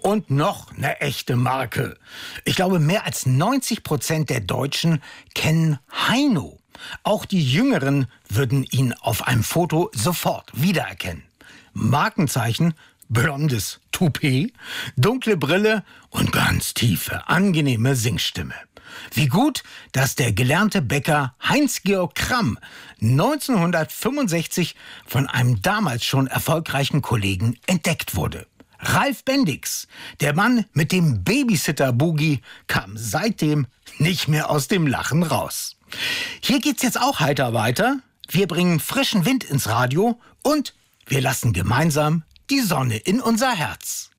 Und noch eine echte Marke. Ich glaube, mehr als 90% der Deutschen kennen Heino. Auch die Jüngeren würden ihn auf einem Foto sofort wiedererkennen. Markenzeichen: blondes Toupet, dunkle Brille und ganz tiefe, angenehme Singstimme. Wie gut, dass der gelernte Bäcker Heinz-Georg Kramm 1965 von einem damals schon erfolgreichen Kollegen entdeckt wurde. Ralf Bendix, der Mann mit dem Babysitter-Boogie, kam seitdem nicht mehr aus dem Lachen raus. Hier geht's jetzt auch heiter weiter. Wir bringen frischen Wind ins Radio und wir lassen gemeinsam die Sonne in unser Herz.